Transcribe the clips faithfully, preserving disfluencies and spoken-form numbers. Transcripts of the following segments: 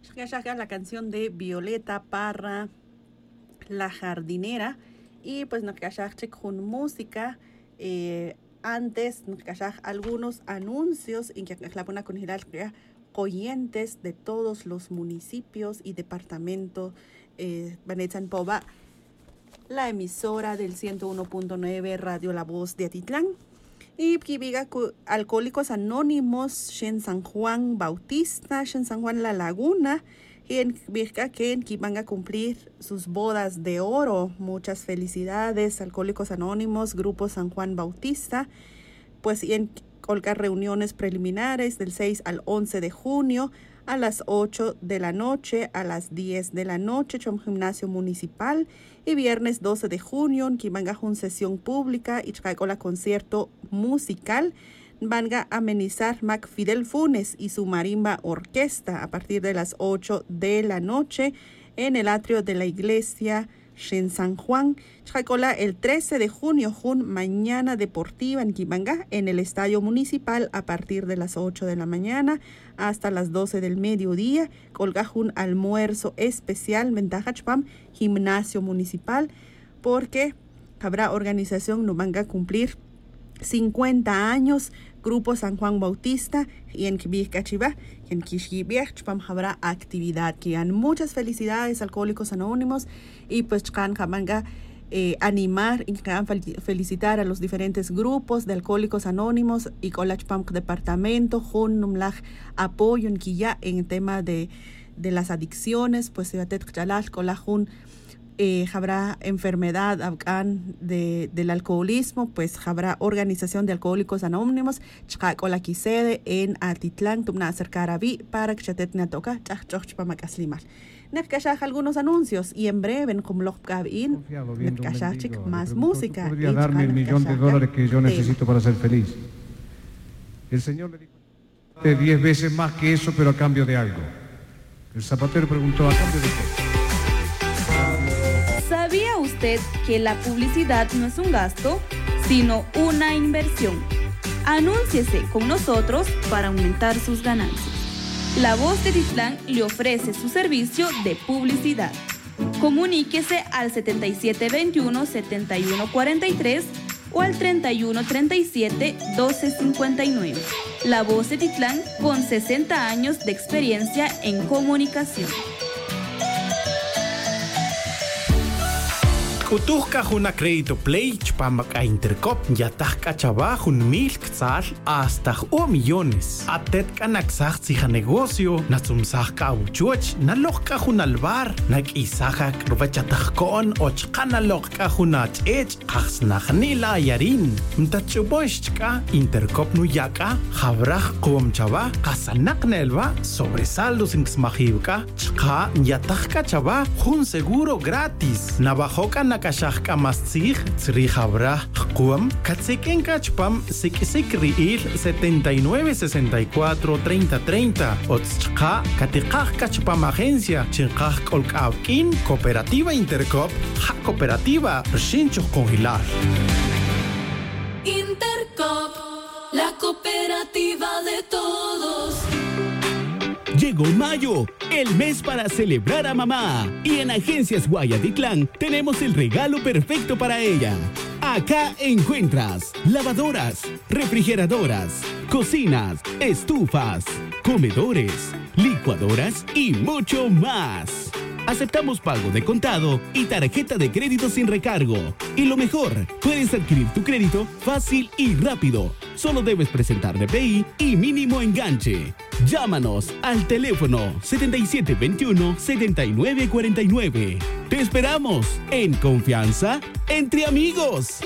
la canción de Violeta Parra, La Jardinera. Y pues nos con música. Eh, antes nos algunos anuncios en que la pone con oyentes de todos los municipios y departamentos eh, Banetsanpova, la emisora del ciento uno punto nueve Radio La Voz de Atitlán. Y Pibiga Alcohólicos Anónimos, en San Juan Bautista, en San Juan La Laguna, y en Virga que van a cumplir sus bodas de oro. Muchas felicidades, Alcohólicos Anónimos, Grupo San Juan Bautista. Pues y en colgar reuniones preliminares del seis al once de junio a las ocho de la noche, a las diez de la noche, en gimnasio municipal. Y viernes doce de junio, que van a una sesión pública y con concierto musical. Van a amenizar Mac Fidel Funes y su marimba orquesta a partir de las ocho de la noche en el atrio de la iglesia en San Juan. Chacola el trece de junio, jun mañana deportiva en Quibanga, en el estadio municipal a partir de las ocho de la mañana hasta las doce del mediodía. Colga un almuerzo especial, ventaja chpam, gimnasio municipal, porque habrá organización, no van a cumplir cincuenta años, Grupo San Juan Bautista, y en Kibikachiba, y en Kishibiach, habrá actividad. Que han muchas felicidades, Alcohólicos Anónimos, y pues Chkan Kamanga eh, animar y felicitar a los diferentes grupos de Alcohólicos Anónimos y Colachpam Departamento, Junumlaj apoyo en Quilla en tema de, de las adicciones, pues Sebatet Chalal, Colajun. Eh, habrá enfermedad de, del alcoholismo, pues habrá organización de Alcohólicos Anónimos, Chcacola Quisede en Atitlán, Tumna Acercaraví, para que Chatet Natoca, Chachchpamacaslimal. Nerkashach algunos anuncios y en breve, en como los Gabin, Nerkashach más música. ¿Podría darme el millón de dólares que yo necesito para ser feliz? El Señor le dijo de diez veces más que eso, pero a cambio de algo. El zapatero preguntó, ¿a cambio de qué? ¿Sabía usted que la publicidad no es un gasto, sino una inversión? Anúnciese con nosotros para aumentar sus ganancias. La Voz de Atitlán le ofrece su servicio de publicidad. Comuníquese al setenta y siete veintiuno, setenta y uno cuarenta y tres o al treinta y uno treinta y siete, doce cincuenta y nueve. La Voz de Atitlán con sesenta años de experiencia en comunicación. Utuhka juna crédito play chpambak a Intercop yatajka chabajun mil ktsal hasta o millones. Atet kanaksaj tsija negocio, natsumsajka auchuch, nalojka jun albar, nak isajak ruvachatajkon ochkana lojka junach ech, kaxnajnila yarin. Mtachuboshka Intercop nuyaka, jabraj kuom chaba, kasanak nelva, sobresaldos en ksmajivka, chka yatajka chaba, jun seguro gratis. Nabajoka na Kashaka Mastzig, Tzrihabra, Kuam, Katseken Kachpam, Sikisik Riil, setenta y nueve sesenta y cuatro treinta treinta, Otschka, Katikaj Kachpam Agencia, Chinkaj Kolkavkin, Cooperativa Intercop, Ja Cooperativa, Shincho Congilar. Intercop, la cooperativa de todos. Llegó mayo, el mes para celebrar a mamá. Y en Agencias Guayatitlán tenemos el regalo perfecto para ella. Acá encuentras lavadoras, refrigeradoras, cocinas, estufas, comedores, licuadoras y mucho más. Aceptamos pago de contado y tarjeta de crédito sin recargo. Y lo mejor, puedes adquirir tu crédito fácil y rápido. Solo debes presentar D P I y mínimo enganche. Llámanos al teléfono setenta y siete veintiuno, setenta y nueve cuarenta y nueve. Te esperamos en confianza entre amigos.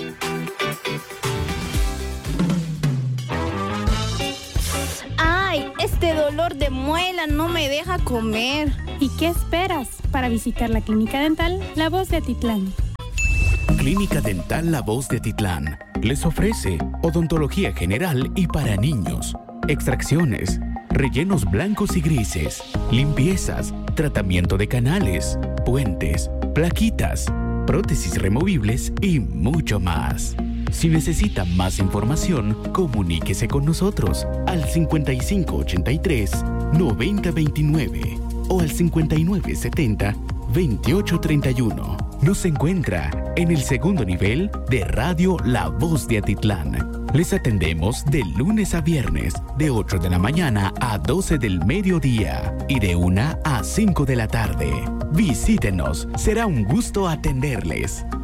Ay, este dolor de muela no me deja comer. ¿Y qué esperas para visitar la Clínica Dental La Voz de Atitlán? Clínica Dental La Voz de Atitlán les ofrece odontología general y para niños, extracciones, rellenos blancos y grises, limpiezas, tratamiento de canales, puentes, plaquitas, prótesis removibles y mucho más. Si necesita más información, comuníquese con nosotros al cincuenta y cinco ochenta y tres, noventa veintinueve. o al cincuenta y nueve setenta, veintiocho treinta y uno. Nos encuentra en el segundo nivel de Radio La Voz de Atitlán. Les atendemos de lunes a viernes, de ocho de la mañana a doce del mediodía y de una a cinco de la tarde. Visítenos, será un gusto atenderles.